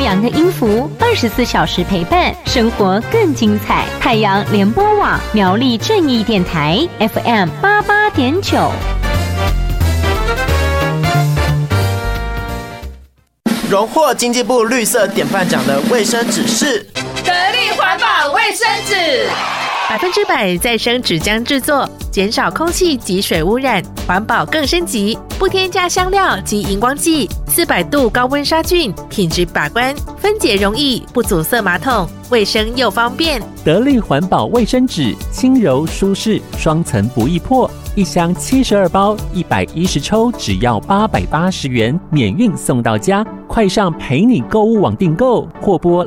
扬的音符，24小时陪伴，生活更精彩。太阳联播网苗栗正义电台 FM 88.9。 荣获经济部绿色典范奖的卫生纸是得力环保卫生纸 ，100%再生纸浆制作，减少空气及水污染，环保更升级，不添加香料及荧光剂，400度高温杀菌，品质把关，分解容易，不阻塞马桶，卫生又方便。 得力环保卫生纸，轻柔舒适，双层不易破，一箱72包，110抽，只要880元，免运送到家。快上陪你购物网订购，或拨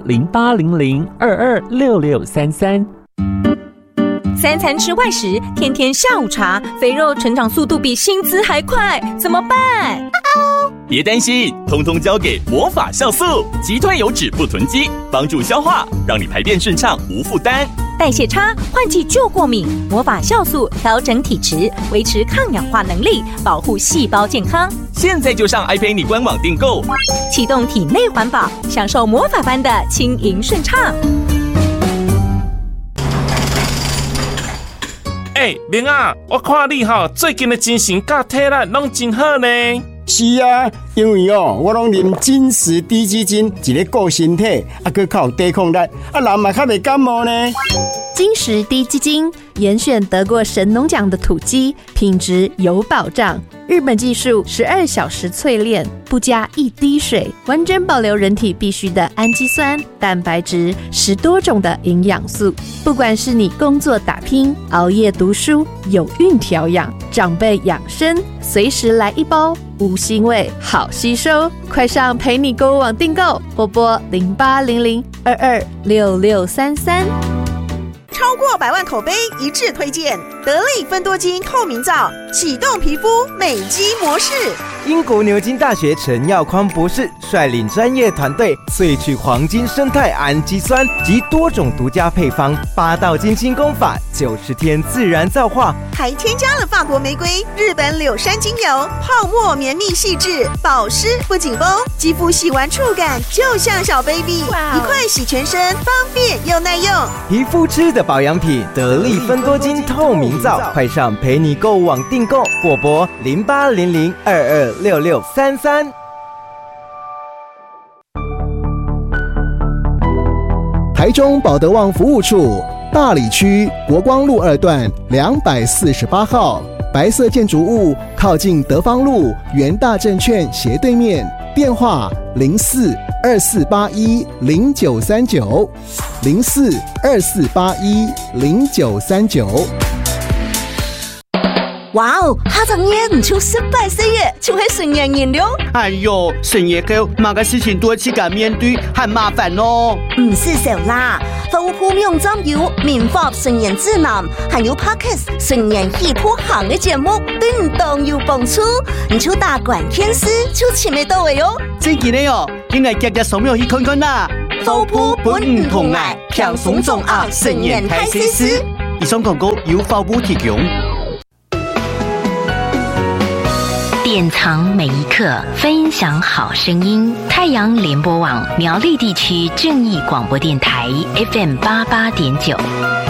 0800226633。 3餐吃外食，天天下午茶，肥肉成长速度比薪资还快，怎么办？ 别担心，通通交给魔法酵素，击退油脂不囤积，帮助消化，让你排便顺畅无负担。 代谢差，换季就过敏，魔法酵素调整体质，维持抗氧化能力，保护细胞健康。 现在就上iPay你官网订购， 启动体内环保，享受魔法般的轻盈顺畅。 明啊，我看你最近的精神甲体力拢真好呢。 是啊，因为我拢啉金石低基金，一个顾身体，还靠抵抗力，人嘛较袂感冒呢。 金石低基金严选得过神农奖的土鸡，品质有保障。日本技术12小时淬炼，不加一滴水，完整保留人体必需的氨基酸、蛋白质，10多种的营养素。不管是你工作打拼、熬夜读书、有孕调养、长辈养生，随时来一包，无腥味，好吸收。快上陪你购物网订购，或拨0800226633。 超过100万口碑一致推荐，得力芬多精透明皂，启动皮肤美肌模式。 英国牛津大学陈耀匡博士率领专业团队萃取黄金生态氨基酸及多种独家配方，8道精清功法，90天自然皂化， 还添加了法国玫瑰、日本柳杉精油，泡沫绵密细致，保湿不紧绷，肌肤洗完触感就像小 baby， 一块洗全身，方便又耐用。 皮肤吃的保养品，得力芬多精透明皂，快上陪你购物网订购，或拨0800226633。 台中保德旺服务处，大里区国光路2段248号，白色建筑物靠近德芳路元大证券斜对面，电话0424810939 0424810939。 哇哦，哈张爷唔出失败岁月，就系顺年人了。 哎呦，顺业后某个事情多去敢面对，很麻烦咯。 唔是少啦，服务用針有民法順延指南，還有 Podcast 順延戲譜行嘅節目，對唔當有幫助。你就打關鍵詞就前面到位哦。 真嘅呢哦，今日日日掃描去看看啦。 服務本唔同嚟，強鬆重壓順延太西施。 以上廣告由服務提供。 典藏每一刻，分享好声音。太阳联播网苗栗地区正义广播电台 FM 88.9。